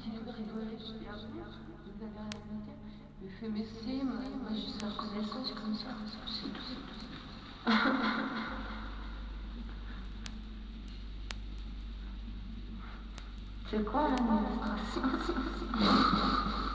continue de rigoler, je dis, ah bon, vous avez rien à me dire. Il fait, mais si, moi juste la reconnaissance comme ça, c'est tout, c'est tout. C'est quoi l'administration?